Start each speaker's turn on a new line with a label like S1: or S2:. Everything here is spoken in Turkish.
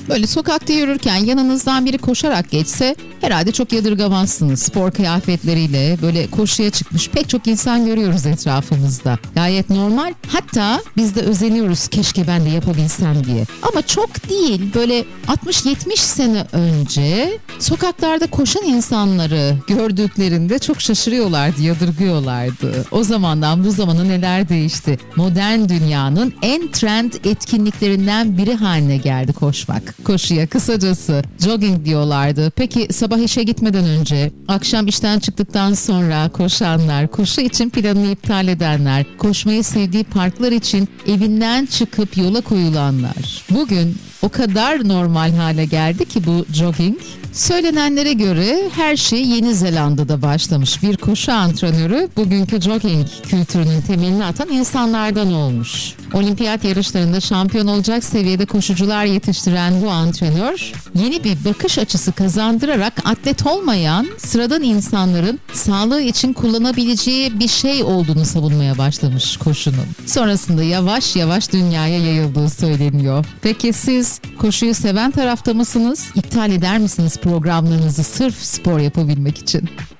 S1: Böyle sokakta yürürken yanınızdan biri koşarak geçse herhalde çok yadırgamazsınız. Spor kıyafetleriyle böyle koşuya çıkmış pek çok insan görüyoruz etrafımızda. Gayet normal. Hatta biz de özeniyoruz keşke ben de yapabilsem diye. Ama çok değil, böyle 60-70 sene önce sokaklarda koşan insanları gördüklerinde çok şaşırıyorlardı, yadırgıyorlardı. O zamandan bu zamana neler değişti? Modern dünyanın en trend etkinliklerinden biri haline geldi koşmak. Koşuya kısacası jogging diyorlardı. Peki sabah işe gitmeden önce, akşam işten çıktıktan sonra koşanlar, koşu için planını iptal edenler, koşmayı sevdiği parklar için evinden çıkıp yola koyulanlar. Bugün o kadar normal hale geldi ki bu jogging. Söylenenlere göre her şey Yeni Zelanda'da başlamış. Bir koşu antrenörü bugünkü jogging kültürünün temelini atan insanlardan olmuş. Olimpiyat yarışlarında şampiyon olacak seviyede koşucular yetiştiren bu antrenör yeni bir bakış açısı kazandırarak atlet olmayan sıradan insanların sağlığı için kullanabileceği bir şey olduğunu savunmaya başlamış koşunun. Sonrasında yavaş yavaş dünyaya yayıldığı söyleniyor. Peki siz koşuyu seven tarafta mısınız? İptal eder misiniz programlarınızı sırf spor yapabilmek için?